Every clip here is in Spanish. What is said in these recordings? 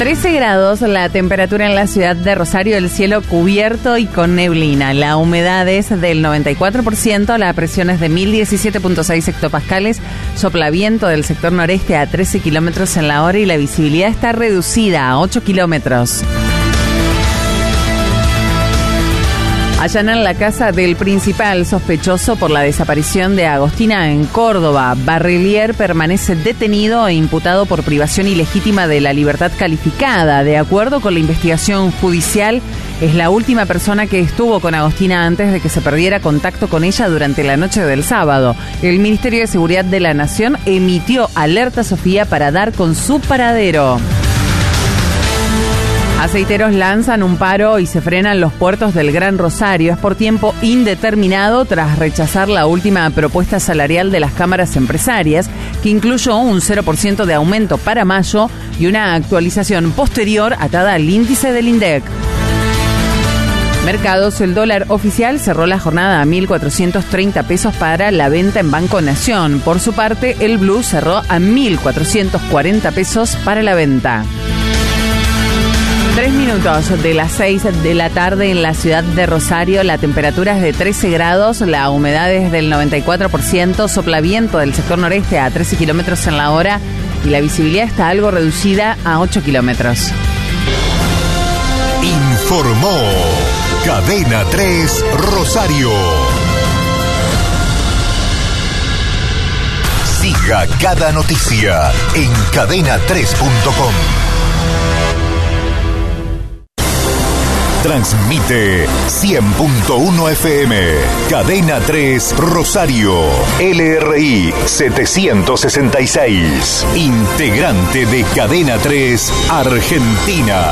13 grados la temperatura en la ciudad de Rosario, el cielo cubierto y con neblina. La humedad es del 94%, la presión es de 1017.6 hectopascales, sopla viento del sector noreste a 13 kilómetros en la hora y la visibilidad está reducida a 8 kilómetros. Allanan la casa del principal sospechoso por la desaparición de Agostina en Córdoba. Barrelier permanece detenido e imputado por privación ilegítima de la libertad calificada. De acuerdo con la investigación judicial, es la última persona que estuvo con Agostina antes de que se perdiera contacto con ella durante la noche del sábado. El Ministerio de Seguridad de la Nación emitió alerta Sofía para dar con su paradero. Aceiteros lanzan un paro y se frenan los puertos del Gran Rosario. Es por tiempo indeterminado tras rechazar la última propuesta salarial de las cámaras empresarias, que incluyó un 0% de aumento para mayo y una actualización posterior atada al índice del INDEC. Mercados, el dólar oficial cerró la jornada a 1.430 pesos para la venta en Banco Nación. Por su parte, el blue cerró a 1.440 pesos para la venta. 3 minutos de las 6 de la tarde en la ciudad de Rosario, la temperatura es de 13 grados, la humedad es del 94%, sopla viento del sector noreste a 13 kilómetros en la hora y la visibilidad está algo reducida a 8 kilómetros. Informó Cadena 3 Rosario. Siga cada noticia en cadena3.com. Transmite 100.1 FM, Cadena 3 Rosario, LRI 766, integrante de Cadena 3 Argentina.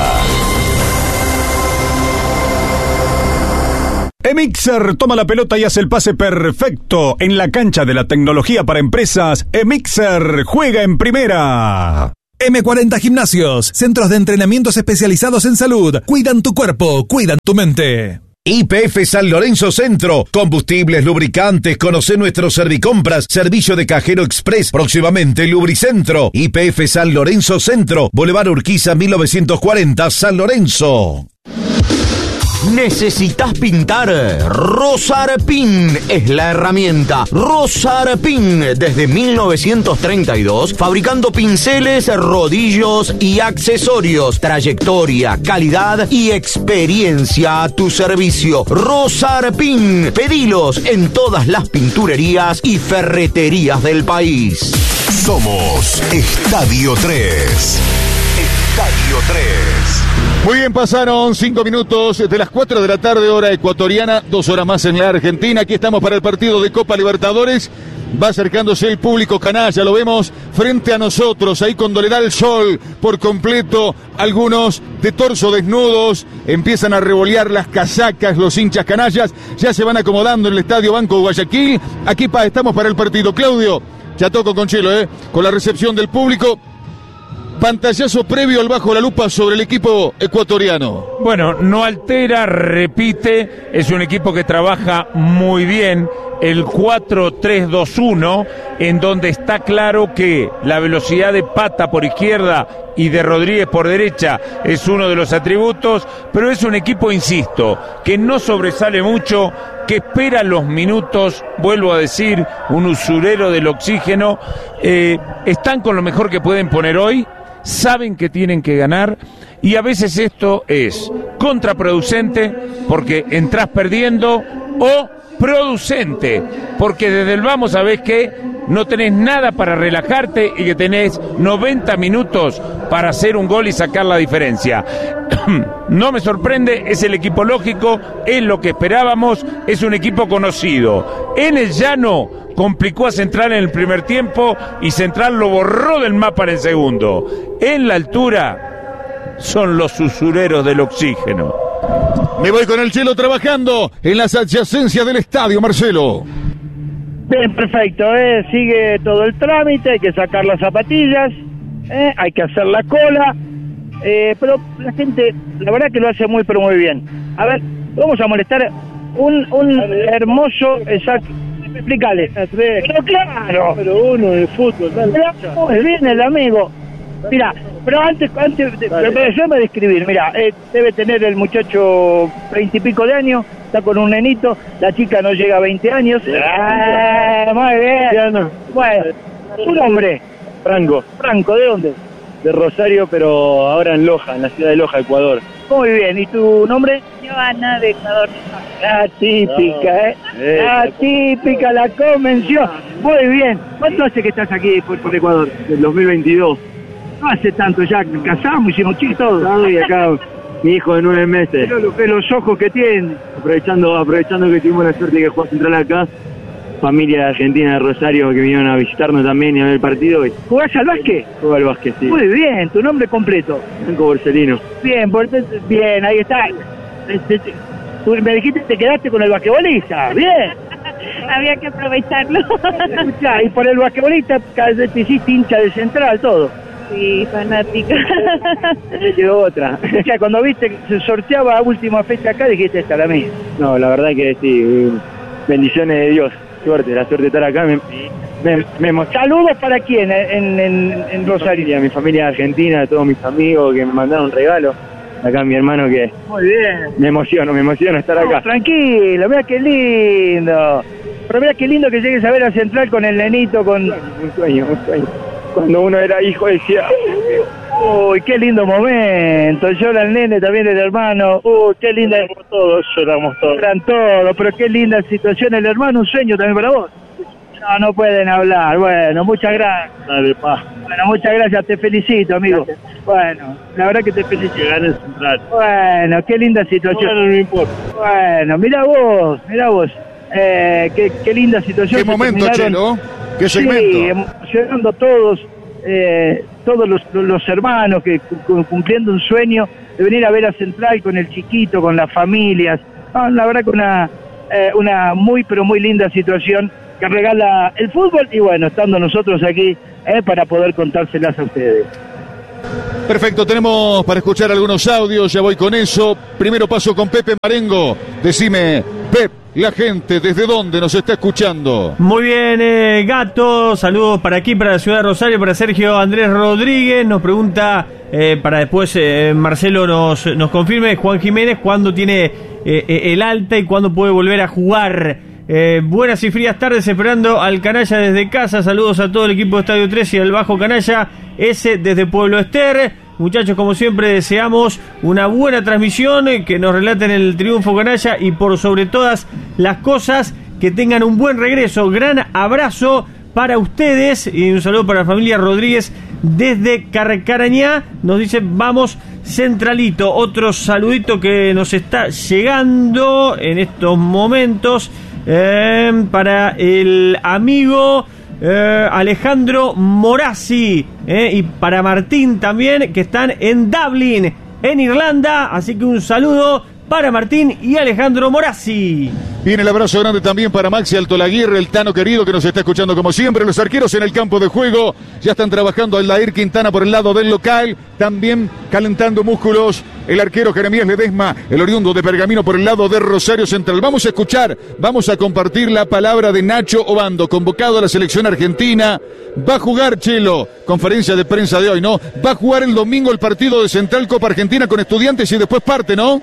Emixer toma la pelota y hace el pase perfecto en la cancha de la tecnología para empresas. Emixer juega en primera. M40 Gimnasios, centros de entrenamientos especializados en salud. Cuidan tu cuerpo, cuidan tu mente. YPF San Lorenzo Centro, combustibles, lubricantes, conoce nuestros servicompras, servicio de cajero express, próximamente Lubricentro. YPF San Lorenzo Centro, Boulevard Urquiza 1940, San Lorenzo. ¿Necesitas pintar? Rosarpin es la herramienta. Rosarpin, desde 1932, fabricando pinceles, rodillos y accesorios. Trayectoria, calidad y experiencia a tu servicio. Rosarpin, pedilos en todas las pinturerías y ferreterías del país. Somos Estadio 3. Estadio 3. Muy bien, pasaron 5 minutos de las 4 de la tarde, hora ecuatoriana, 2 horas más en la Argentina. Aquí estamos para el partido de Copa Libertadores. Va acercándose el público canalla, lo vemos frente a nosotros, ahí cuando le da el sol por completo, algunos de torso desnudos, empiezan a revolear las casacas, los hinchas canallas, ya se van acomodando en el Estadio Banco Guayaquil. Aquí estamos para el partido. Claudio, ya toco con Chelo, con la recepción del público. Pantallazo previo al Bajo la Lupa sobre el equipo ecuatoriano. Bueno, no altera, repite, es un equipo que trabaja muy bien el 4-3-2-1, en donde está claro que la velocidad de Pata por izquierda y de Rodríguez por derecha es uno de los atributos, pero es un equipo, insisto, que no sobresale mucho, que espera los minutos, vuelvo a decir, un usurero del oxígeno. Están con lo mejor que pueden poner hoy, saben que tienen que ganar y a veces esto es contraproducente porque entras perdiendo o producente porque desde el vamos sabés que no tenés nada para relajarte y que tenés 90 minutos para hacer un gol y sacar la diferencia. No me sorprende, es el equipo lógico, es lo que esperábamos, es un equipo conocido. En el llano complicó a Central en el primer tiempo y Central lo borró del mapa en el segundo. En la altura son los usureros del oxígeno. Me voy con el Chelo trabajando en las adyacencias del estadio, Marcelo. Bien, perfecto, sigue todo el trámite, hay que sacar las zapatillas, hay que hacer la cola, pero la gente, la verdad que lo hace muy, pero muy bien. A ver, vamos a molestar un hermoso, exacto, explícale. Pero claro. Pero uno de fútbol, muy bien el amigo. Mira, pero antes déjame describir, mira, debe tener el muchacho 20 y pico de años, está con un nenito, la chica no llega a 20 años. Muy bien. Bueno, tu nombre. Franco, ¿de dónde? De Rosario, pero ahora en Loja, en la ciudad de Loja, Ecuador. Muy bien, ¿y tu nombre? Joana, de Ecuador. Atípica, Atípica la convención. Muy bien. ¿Cuánto hace que estás aquí por Ecuador? Del 2022. No hace tanto ya, casamos, hicimos chicos todos. Y acá mi hijo de 9 meses. Pero los ojos que tiene. Aprovechando que tuvimos la suerte de que jugó Central acá, familia de Argentina de Rosario que vinieron a visitarnos también y a ver el partido. ¿Jugás al básquet? Juego al básquet, sí. Muy bien, tu nombre completo. Franco Borsellino. Bien, ahí está. Tú me dijiste que te quedaste con el basquetbolista. Bien. Había que aprovecharlo. Escuchá, y por el basquetbolista te hiciste hincha de Central, todo. Sí, fanática. Me quedó otra. O sea, cuando viste que se sorteaba a última fecha acá, dijiste, esta la mía. No, la verdad que sí. Bendiciones de Dios. Suerte, la suerte de estar acá. ¿Saludos para quién en Rosario? Mi familia argentina, todos mis amigos que me mandaron regalos. Acá mi hermano que... Muy bien. Me emociono estar acá. Tranquilo, mira qué lindo. Pero mira qué lindo que llegues a ver a Central con el nenito, con... Un sueño. Cuando uno era hijo decía... Uy, qué lindo momento. Llora el nene, también el hermano. Uy, qué linda. Lloramos todos. Lloran todos, pero qué linda situación. El hermano, un sueño también para vos. No pueden hablar. Bueno, muchas gracias. Dale, pa. Bueno, muchas gracias. Te felicito, amigo. Gracias. Bueno, la verdad que te felicito. Que gane Central. Bueno, qué linda situación. No me importa. Bueno, mira vos. Qué linda situación. Qué momento, Chelo. Qué segmento. Sí, emocionando todos los hermanos que cumpliendo un sueño de venir a ver a Central con el chiquito, con las familias. La verdad que una muy pero muy linda situación que regala el fútbol y bueno, estando nosotros aquí para poder contárselas a ustedes. Perfecto, tenemos para escuchar algunos audios, ya voy con eso. Primero paso con Pepe Marengo. Decime, Pep, la gente, ¿desde dónde nos está escuchando? Muy bien, Gato, saludos para aquí, para la ciudad de Rosario, para Sergio Andrés Rodríguez. Nos pregunta, para después Marcelo nos confirme, Juan Jiménez, ¿cuándo tiene el alta y cuándo puede volver a jugar? Buenas y frías tardes, esperando al Canalla desde casa. Saludos a todo el equipo de Estadio 3 y al Bajo Canalla, ese desde Pueblo Ester. Muchachos, como siempre, deseamos una buena transmisión, que nos relaten el triunfo Canalla y por sobre todas las cosas, que tengan un buen regreso. Gran abrazo para ustedes y un saludo para la familia Rodríguez desde Carcarañá. Nos dice, vamos Centralito. Otro saludito que nos está llegando en estos momentos para el amigo Alejandro Morazzi y para Martín también, que están en Dublín, en Irlanda. Así que un saludo para Martín y Alejandro Morazzi. Viene el abrazo grande también para Maxi Altolaguirre, el Tano querido que nos está escuchando como siempre. Los arqueros en el campo de juego ya están trabajando. Aldair Quintana por el lado del local, también calentando músculos el arquero Jeremías Ledesma, el oriundo de Pergamino, por el lado de Rosario Central. Vamos a escuchar, vamos a compartir la palabra de Nacho Obando, convocado a la selección argentina. Va a jugar, Chelo, conferencia de prensa de hoy, ¿no? Va a jugar el domingo el partido de Central Copa Argentina con Estudiantes y después parte, ¿no?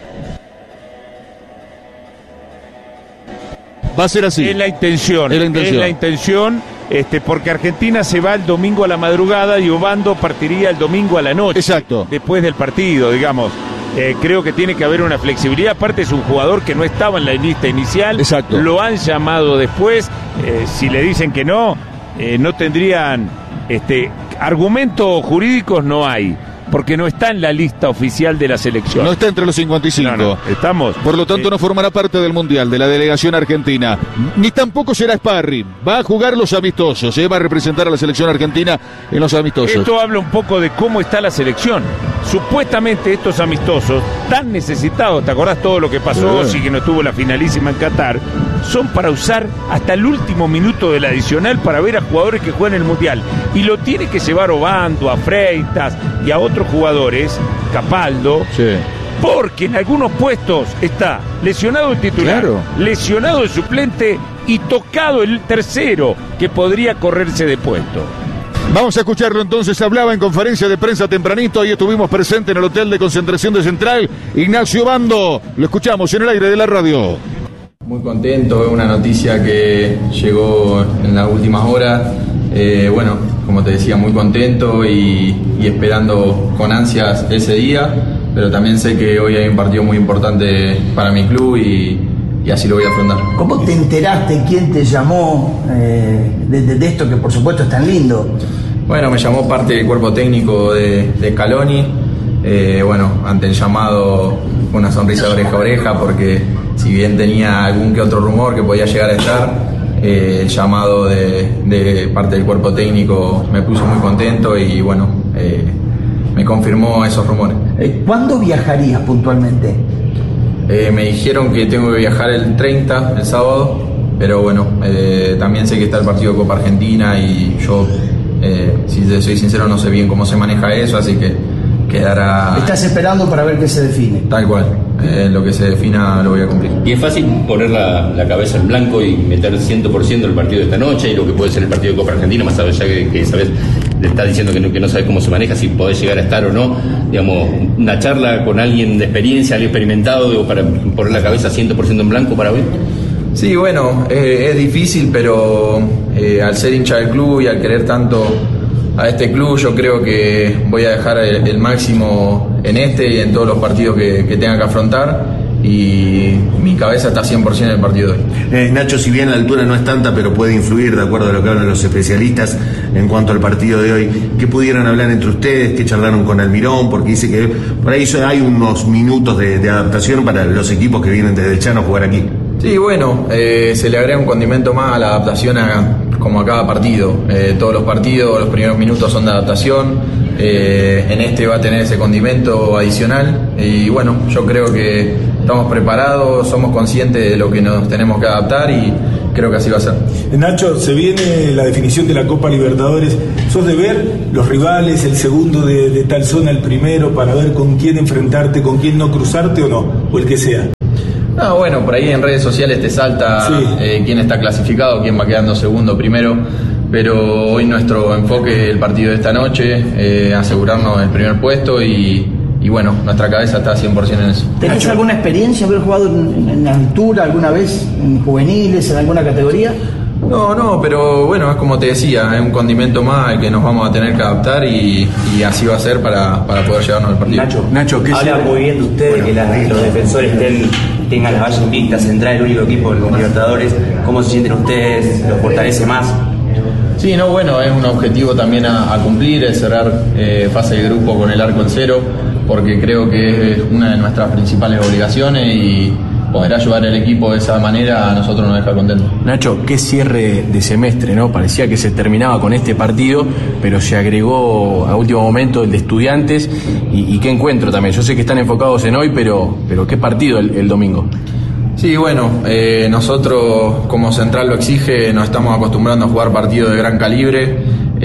Va a ser así. Es la intención. Porque Argentina se va el domingo a la madrugada y Obando partiría el domingo a la noche. Exacto. Después del partido, digamos. Creo que tiene que haber una flexibilidad. Aparte es un jugador que no estaba en la lista inicial. Exacto. Lo han llamado después. Si le dicen que no tendrían argumentos jurídicos, no hay. Porque no está en la lista oficial de la selección. No está entre los 55. No, estamos. Por lo tanto, no formará parte del Mundial, de la delegación argentina. Ni tampoco será sparring. Va a jugar los amistosos. Va a representar a la selección argentina en los amistosos. Esto habla un poco de cómo está la selección. Supuestamente estos amistosos, tan necesitados, ¿te acordás todo lo que pasó? Sí, que no estuvo la finalísima en Qatar. Son para usar hasta el último minuto del adicional para ver a jugadores que juegan el Mundial. Y lo tiene que llevar Obando, a Freitas y a otros jugadores, Capaldo, porque en algunos puestos está lesionado el titular, lesionado el suplente y tocado el tercero, que podría correrse de puesto. Vamos a escucharlo entonces. Hablaba en conferencia de prensa tempranito y estuvimos presentes en el hotel de concentración de Central. Ignacio Bando, lo escuchamos en el aire de la radio. Muy contento, es una noticia que llegó en las últimas horas. Bueno, como te decía, muy contento y esperando con ansias ese día, pero también sé que hoy hay un partido muy importante para mi club y así lo voy a afrontar. ¿Cómo te enteraste? ¿Quién te llamó de esto que por supuesto es tan lindo? Bueno, me llamó parte del cuerpo técnico de Scaloni. Bueno, ante el llamado fue una sonrisa de oreja a oreja porque si bien tenía algún que otro rumor que podía llegar a estar, el llamado de parte del cuerpo técnico me puso muy contento y bueno, me confirmó esos rumores. ¿Cuándo viajarías puntualmente? Me dijeron que tengo que viajar el 30, el sábado, pero bueno, también sé que está el partido de Copa Argentina y yo, si te soy sincero, no sé bien cómo se maneja eso, así que quedará... Estás esperando para ver qué se define. Tal cual, lo que se defina lo voy a cumplir. Y es fácil poner la cabeza en blanco y meter 100% el partido de esta noche y lo que puede ser el partido de Copa Argentina, más allá que sabes, te está diciendo que no sabes cómo se maneja, si podés llegar a estar o no. Digamos, una charla con alguien de experiencia, alguien experimentado, digo, para poner la cabeza 100% en blanco para hoy. Sí, bueno, es difícil, pero al ser hincha del club y al querer tanto a este club, yo creo que voy a dejar el máximo en este y en todos los partidos que tenga que afrontar, y mi cabeza está 100% en el partido de hoy. Nacho, si bien la altura no es tanta, pero puede influir, de acuerdo a lo que hablan los especialistas en cuanto al partido de hoy, ¿qué pudieron hablar entre ustedes? ¿Qué charlaron con Almirón? Porque dice que por ahí hay unos minutos de adaptación para los equipos que vienen desde el Chano a jugar aquí. Sí, bueno, se le agrega un condimento más a la adaptación como a cada partido. Todos los partidos, los primeros minutos son de adaptación. En este va a tener ese condimento adicional. Y bueno, yo creo que estamos preparados, somos conscientes de lo que nos tenemos que adaptar y creo que así va a ser. Nacho, se viene la definición de la Copa Libertadores. ¿Sos de ver los rivales, el segundo de tal zona, el primero, para ver con quién enfrentarte, con quién no cruzarte o no, o el que sea? No, bueno, por ahí en redes sociales te salta quién está clasificado, quién va quedando segundo, primero, pero hoy nuestro enfoque es el partido de esta noche, asegurarnos el primer puesto y bueno, nuestra cabeza está 100% en eso. ¿Tenés alguna experiencia haber jugado en altura alguna vez, en juveniles, en alguna categoría? No, pero bueno, es como te decía, es un condimento más al que nos vamos a tener que adaptar y así va a ser para poder llevarnos al partido. Nacho, ¿qué habla muy bien de ustedes, que los defensores tengan las vallas invictas, Central, el único equipo de los Libertadores? ¿Cómo se sienten ustedes? ¿Los fortalece más? Sí, no, bueno, es un objetivo también a cumplir, es cerrar fase de grupo con el arco en cero, porque creo que es una de nuestras principales obligaciones y poder ayudar al equipo de esa manera a nosotros nos deja contentos. Nacho, qué cierre de semestre, ¿no? Parecía que se terminaba con este partido, pero se agregó a último momento el de Estudiantes y qué encuentro también. Yo sé que están enfocados en hoy, pero qué partido el domingo. Sí, bueno, nosotros como Central lo exige, nos estamos acostumbrando a jugar partidos de gran calibre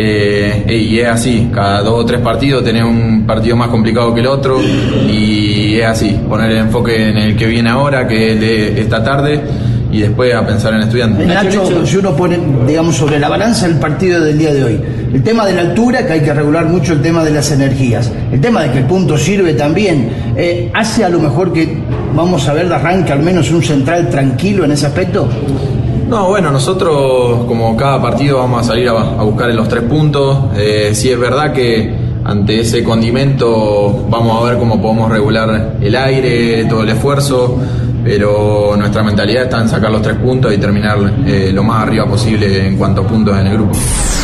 y es así, cada 2 o 3 partidos tenés un partido más complicado que el otro y es así, poner el enfoque en el que viene ahora, que es el de esta tarde, y después a pensar en Estudiantes. Nacho, si uno pone, digamos, sobre la balanza el partido del día de hoy, el tema de la altura, que hay que regular mucho el tema de las energías, el tema de que el punto sirve también, hace a lo mejor que vamos a ver de arranque al menos un Central tranquilo en ese aspecto. No, bueno, nosotros como cada partido vamos a salir a buscar en los 3 puntos. Sí es verdad que ante ese condimento vamos a ver cómo podemos regular el aire, todo el esfuerzo, pero nuestra mentalidad está en sacar los 3 puntos y terminar lo más arriba posible en cuanto a puntos en el grupo.